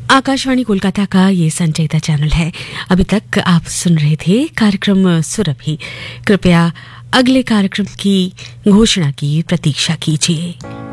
आकाशवाणी कोलकाता का ये संचयिता चैनल है। अभी तक आप सुन रहे थे कार्यक्रम सुरभि। कृपया अगले कार्यक्रम की घोषणा की प्रतीक्षा कीजिए।